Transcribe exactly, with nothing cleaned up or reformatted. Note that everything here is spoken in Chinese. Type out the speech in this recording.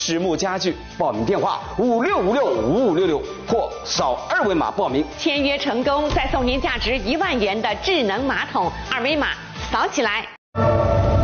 实木家具报名电话五六五六五五六六或扫二维码报名。 签约成功，再送您价值一万元的智能马桶，二维码扫起来。